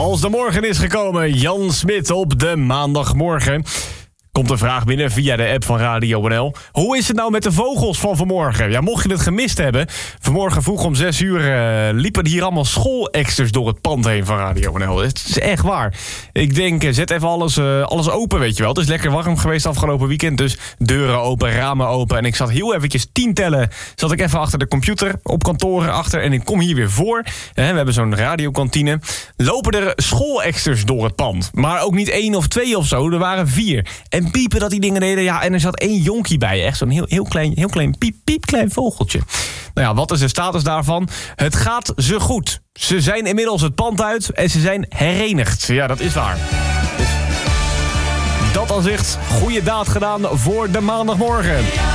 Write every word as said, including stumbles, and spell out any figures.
Als de morgen is gekomen, Jan Smit op de maandagmorgen. Komt een vraag binnen via de app van Radio N L. Hoe is het nou met de vogels van vanmorgen? Ja, mocht je het gemist hebben, vanmorgen vroeg om zes uur uh, liepen hier allemaal schoolexters door het pand heen van Radio N L. Het is echt waar. Ik denk, zet even alles, uh, alles open, weet je wel. Het is lekker warm geweest afgelopen weekend, dus deuren open, ramen open. En ik zat heel eventjes tien tellen, zat ik even achter de computer, op kantoor achter. En ik kom hier weer voor. We hebben zo'n radiokantine. Lopen er schoolexters door het pand. Maar ook niet één of twee of zo, er waren vier. En piepen dat die dingen deden. Ja, en er zat één jonkie bij. Echt zo'n heel, heel klein, heel klein piep, piepklein vogeltje. Nou ja, wat is de status daarvan? Het gaat ze goed. Ze zijn inmiddels het pand uit en ze zijn herenigd. Ja, dat is waar. Dus dat al zegt, goede daad gedaan voor de maandagmorgen.